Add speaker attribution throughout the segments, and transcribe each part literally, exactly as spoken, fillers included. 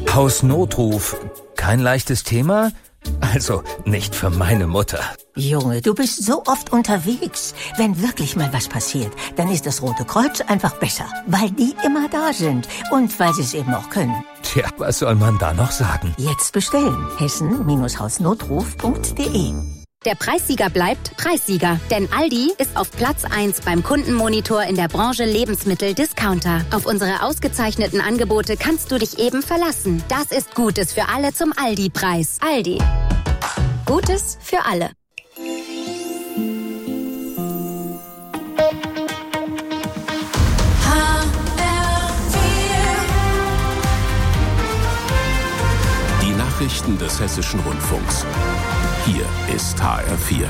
Speaker 1: Hausnotruf. Kein leichtes Thema? Also, nicht für meine Mutter.
Speaker 2: Junge, du bist so oft unterwegs. Wenn wirklich mal was passiert, dann ist das Rote Kreuz einfach besser. Weil die immer da sind. Und weil sie es eben auch können.
Speaker 1: Tja, was soll man da noch sagen?
Speaker 2: Jetzt bestellen. hessen Bindestrich hausnotruf punkt de.
Speaker 3: Der Preissieger bleibt Preissieger, denn Aldi ist auf Platz eins beim Kundenmonitor in der Branche Lebensmittel-Discounter. Auf unsere ausgezeichneten Angebote kannst du dich eben verlassen. Das ist Gutes für alle zum Aldi-Preis. Aldi. Gutes für alle.
Speaker 4: Die Nachrichten des Hessischen Rundfunks. Hier ist H R vier.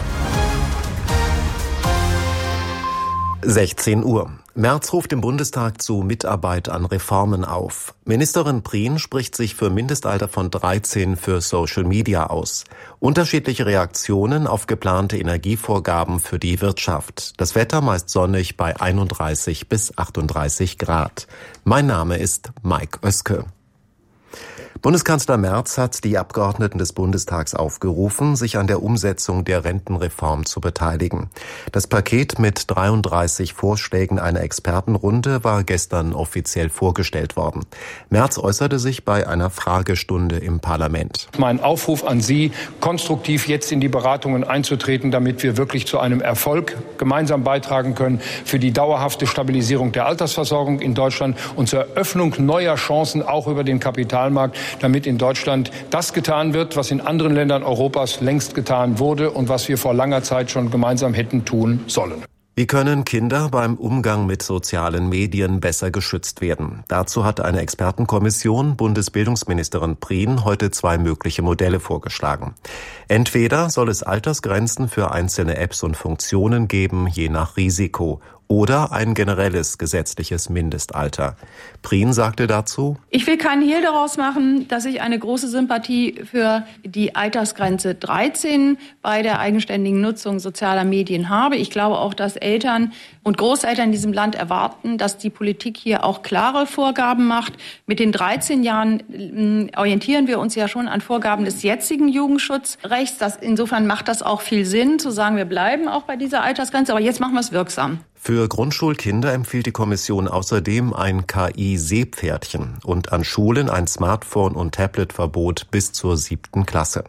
Speaker 5: sechzehn Uhr. Merz ruft im Bundestag zu Mitarbeit an Reformen auf. Ministerin Prien spricht sich für Mindestalter von dreizehn für Social Media aus. Unterschiedliche Reaktionen auf geplante Energievorgaben für die Wirtschaft. Das Wetter meist sonnig bei einunddreißig bis achtunddreißig Grad. Mein Name ist Mike Oeske. Bundeskanzler Merz hat die Abgeordneten des Bundestags aufgerufen, sich an der Umsetzung der Rentenreform zu beteiligen. Das Paket mit dreiunddreißig Vorschlägen einer Expertenrunde war gestern offiziell vorgestellt worden. Merz äußerte sich bei einer Fragestunde im Parlament.
Speaker 6: Mein Aufruf an Sie, konstruktiv jetzt in die Beratungen einzutreten, damit wir wirklich zu einem Erfolg gemeinsam beitragen können für die dauerhafte Stabilisierung der Altersversorgung in Deutschland und zur Eröffnung neuer Chancen auch über den Kapitalmarkt, damit in Deutschland das getan wird, was in anderen Ländern Europas längst getan wurde und was wir vor langer Zeit schon gemeinsam hätten tun sollen.
Speaker 5: Wie können Kinder beim Umgang mit sozialen Medien besser geschützt werden? Dazu hat eine Expertenkommission Bundesbildungsministerin Prien heute zwei mögliche Modelle vorgeschlagen. Entweder soll es Altersgrenzen für einzelne Apps und Funktionen geben, je nach Risiko, oder ein generelles gesetzliches Mindestalter. Prien sagte dazu:
Speaker 7: Ich will keinen Hehl daraus machen, dass ich eine große Sympathie für die Altersgrenze dreizehn bei der eigenständigen Nutzung sozialer Medien habe. Ich glaube auch, dass Eltern und Großeltern in diesem Land erwarten, dass die Politik hier auch klare Vorgaben macht. Mit den dreizehn Jahren orientieren wir uns ja schon an Vorgaben des jetzigen Jugendschutzrechts. Das, insofern macht das auch viel Sinn, zu sagen, wir bleiben auch bei dieser Altersgrenze. Aber jetzt machen wir es wirksam.
Speaker 5: Für Grundschulkinder empfiehlt die Kommission außerdem ein K I-Seepferdchen und an Schulen ein Smartphone- und Tabletverbot bis zur siebten Klasse.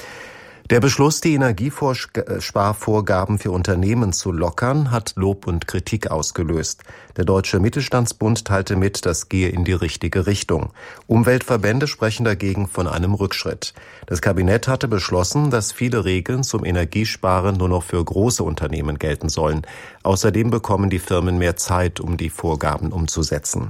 Speaker 5: Der Beschluss, die Energiesparvorgaben für Unternehmen zu lockern, hat Lob und Kritik ausgelöst. Der Deutsche Mittelstandsbund teilte mit, das gehe in die richtige Richtung. Umweltverbände sprechen dagegen von einem Rückschritt. Das Kabinett hatte beschlossen, dass viele Regeln zum Energiesparen nur noch für große Unternehmen gelten sollen. Außerdem bekommen die Firmen mehr Zeit, um die Vorgaben umzusetzen.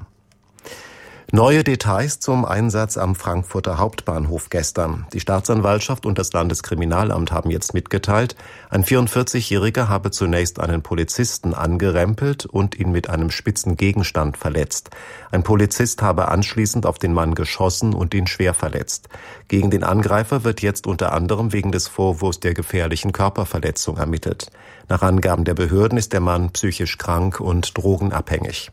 Speaker 5: Neue Details zum Einsatz am Frankfurter Hauptbahnhof gestern. Die Staatsanwaltschaft und das Landeskriminalamt haben jetzt mitgeteilt, ein vierundvierzigjähriger habe zunächst einen Polizisten angerempelt und ihn mit einem spitzen Gegenstand verletzt. Ein Polizist habe anschließend auf den Mann geschossen und ihn schwer verletzt. Gegen den Angreifer wird jetzt unter anderem wegen des Vorwurfs der gefährlichen Körperverletzung ermittelt. Nach Angaben der Behörden ist der Mann psychisch krank und drogenabhängig.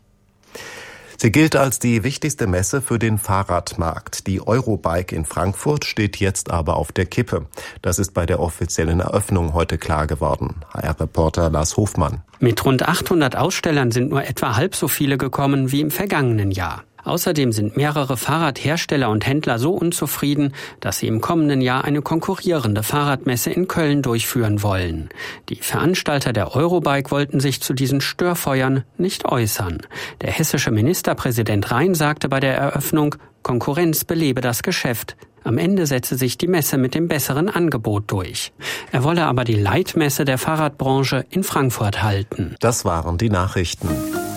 Speaker 5: Sie gilt als die wichtigste Messe für den Fahrradmarkt. Die Eurobike in Frankfurt steht jetzt aber auf der Kippe. Das ist bei der offiziellen Eröffnung heute klar geworden. H R-Reporter Lars Hofmann.
Speaker 8: Mit rund achthundert Ausstellern sind nur etwa halb so viele gekommen wie im vergangenen Jahr. Außerdem sind mehrere Fahrradhersteller und Händler so unzufrieden, dass sie im kommenden Jahr eine konkurrierende Fahrradmesse in Köln durchführen wollen. Die Veranstalter der Eurobike wollten sich zu diesen Störfeuern nicht äußern. Der hessische Ministerpräsident Rhein sagte bei der Eröffnung, Konkurrenz belebe das Geschäft. Am Ende setze sich die Messe mit dem besseren Angebot durch. Er wolle aber die Leitmesse der Fahrradbranche in Frankfurt halten.
Speaker 5: Das waren die Nachrichten.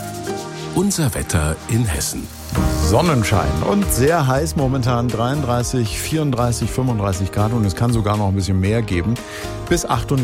Speaker 4: Unser Wetter in Hessen.
Speaker 9: Sonnenschein und sehr heiß momentan, dreiunddreißig, vierunddreißig, fünfunddreißig Grad und es kann sogar noch ein bisschen mehr geben, bis achtunddreißig.